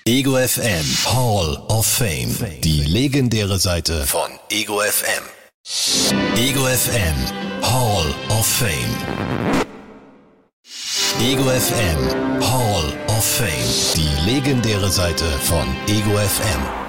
Ego FM Hall of Fame. Die legendäre Seite von Ego FM. Ego FM Hall of Fame. Ego FM Hall of Fame. Die legendäre Seite von Ego FM.